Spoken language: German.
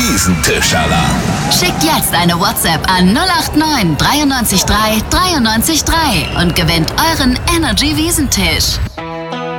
Wiesentisch-Alarm. Schickt jetzt eine WhatsApp an 089 93 3 93 3 und gewinnt euren Energy Wiesentisch.